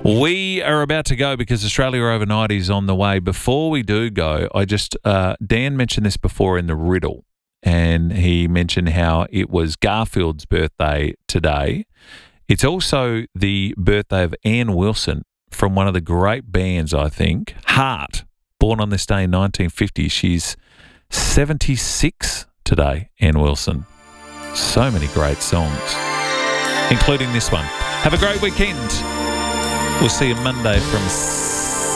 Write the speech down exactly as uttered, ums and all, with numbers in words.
We are about to go because Australia Overnight is on the way. Before we do go, I just, uh, Dan mentioned this before in the riddle, and he mentioned how it was Garfield's birthday today. It's also the birthday of Ann Wilson from one of the great bands, I think, Heart, born on this day in nineteen fifty. She's seventy-six today, Ann Wilson. So many great songs, including this one. Have a great weekend. We'll see you Monday from